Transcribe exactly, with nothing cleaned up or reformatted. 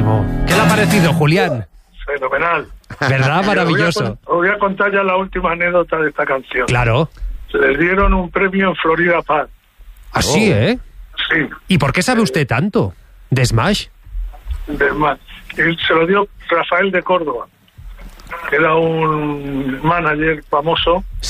buenísimo. ¿Qué le ha parecido, Julián? Fenomenal. ¿Verdad? Maravilloso. Os voy a contar ya la última anécdota de esta canción. Claro. Les dieron un premio en Florida Park. Así, oh. ¿eh? Sí. ¿Y por qué sabe usted tanto de Smash? De Smash. Y se lo dio Rafael de Córdoba, que era un manager famoso.